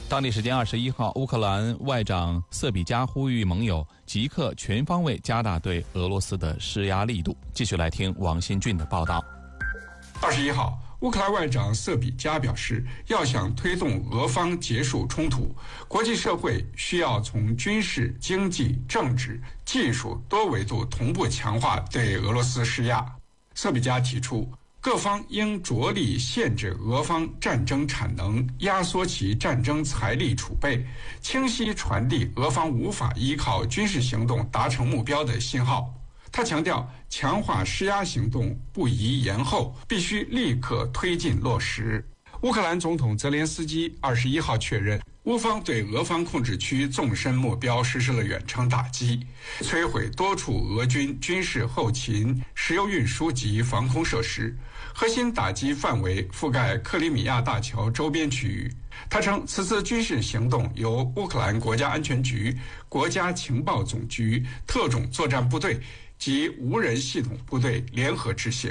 当地时间21号，乌克兰外长瑟比加呼吁盟友即刻全方位加大对俄罗斯的施压力度。继续来听王新俊的报道。 21号，乌克兰外长瑟比加表示，要想推动俄方结束冲突，国际社会需要从军事、经济、政治、技术多维度同步强化对俄罗斯施压。瑟比加提出，各方应着力限制俄方战争产能，压缩其战争财力储备，清晰传递俄方无法依靠军事行动达成目标的信号。他强调，强化施压行动不宜延后，必须立刻推进落实。乌克兰总统泽连斯基21号确认，乌方对俄方控制区纵深目标实施了远程打击，摧毁多处俄军军事后勤、石油运输及防空设施，核心打击范围覆盖克里米亚大桥周边区域。他称，此次军事行动由乌克兰国家安全局、国家情报总局、特种作战部队及无人系统部队联合执行。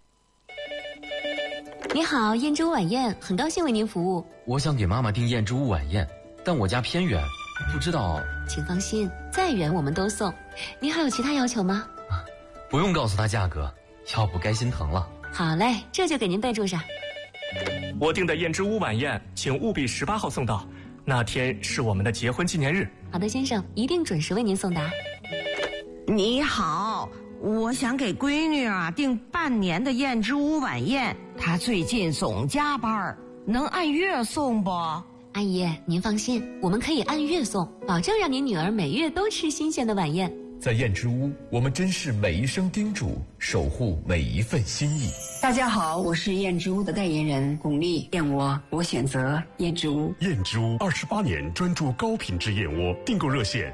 你好，燕之屋晚宴，很高兴为您服务。 我想给妈妈订燕之屋晚宴，但我家偏远，不知道。 请放心，再远我们都送。您还有其他要求吗？ 不用告诉她价格，要不该心疼了。 好嘞，这就给您备注上。 我订的燕之屋晚宴，请务必18号送到，那天是我们的结婚纪念日。 好的，先生，一定准时为您送达。 你好，我想给闺女订半年的燕之屋晚宴，她最近总加班，能按月送不？ 阿姨，您放心，我们可以按月送，保证让您女儿每月都吃新鲜的晚宴。 在燕之屋，我们珍视每一声叮嘱，守护每一份心意。 大家好，我是燕之屋的代言人巩俐，燕窝我选择燕之屋。 燕之屋28年专注高品质燕窝，订购热线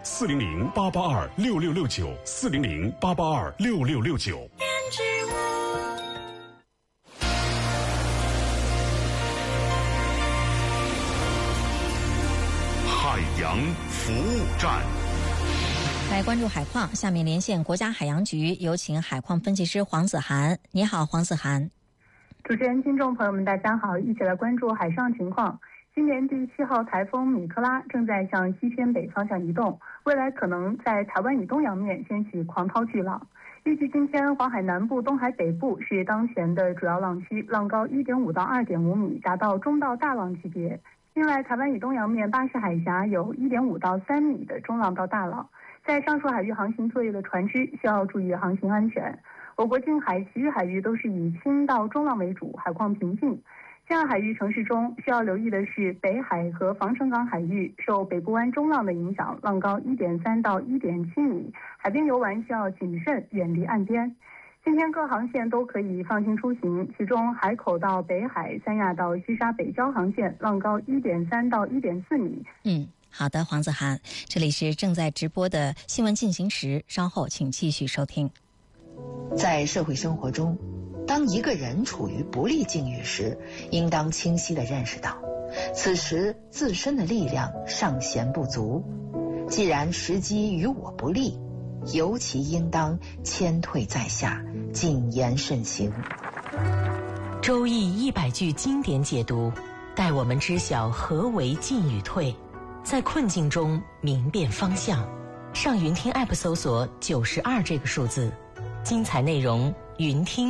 400-882-6669，400-882-6669。 燕之屋。 海洋服务站。 来关注海况，下面连线国家海洋局，有请海况分析师黄子涵。你好，黄子涵。 主持人、听众朋友们，大家好，一起来关注海上情况。今年第7号台风米克拉正在向西偏北方向移动，未来可能在台湾以东洋面掀起狂涛巨浪。预计今天黄海南部、东海北部是当前的主要浪区，浪高1.5到2.5米，达到中到大浪级别。另外，台湾以东洋面巴士海峡有1.5到3米的中浪到大浪。在上述海域航行作业的船只需要注意航行安全。我国近海其余海域都是以轻到中浪为主，海况平静。这样海域城市中需要留意的是，北海和防城港海域受北部湾中浪的影响，浪高1.3到1.7米，海边游玩需要谨慎，远离岸边。今天各航线都可以放心出行，其中海口到北海、三亚到西沙北礁航线浪高1.3到1.4米。 好的，黄子涵，这里是正在直播的新闻进行时，稍后请继续收听。 在社会生活中，当一个人处于不利境遇时，应当清晰地认识到，此时自身的力量尚显不足。既然时机与我不利，尤其应当谦退在下，谨言慎行。 周易100句经典解读，带我们知晓何为进与退，在困境中明辨方向。上云听 App 搜索92这个数字，精彩内容云听。